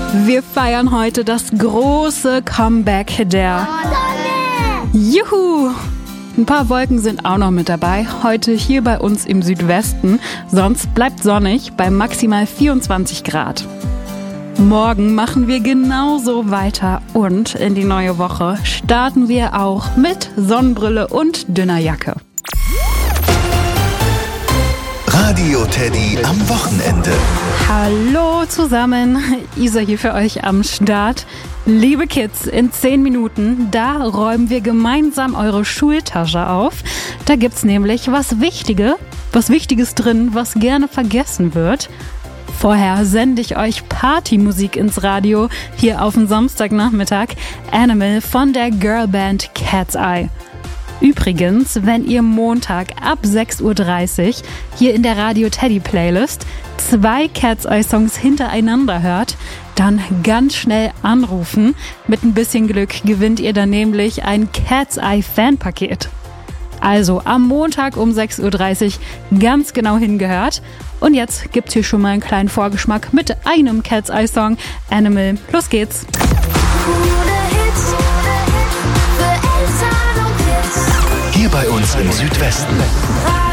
Wir feiern heute das große Comeback der Juhu! Ein paar Wolken sind auch noch mit dabei, heute hier bei uns im Südwesten. Sonst bleibt sonnig bei maximal 24 Grad. Morgen machen wir genauso weiter und in die neue Woche starten wir auch mit Sonnenbrille und dünner Jacke. Radio Teddy am Wochenende. Hallo zusammen, Isa hier für euch am Start. Liebe Kids, in 10 Minuten, da räumen wir gemeinsam eure Schultasche auf. Da gibt's nämlich was Wichtiges drin, was gerne vergessen wird. Vorher sende ich euch Partymusik ins Radio, hier auf den Samstagnachmittag. Animal von der Girlband Cat's Eye. Übrigens, wenn ihr Montag ab 6.30 Uhr hier in der Radio Teddy Playlist 2 Cat's Eye Songs hintereinander hört, dann ganz schnell anrufen. Mit ein bisschen Glück gewinnt ihr dann nämlich ein Cat's Eye Fanpaket. Also am Montag um 6.30 Uhr ganz genau hingehört. Und jetzt gibt's hier schon mal einen kleinen Vorgeschmack mit einem Cat's Eye Song. Animal, los geht's! Hier bei uns im Südwesten.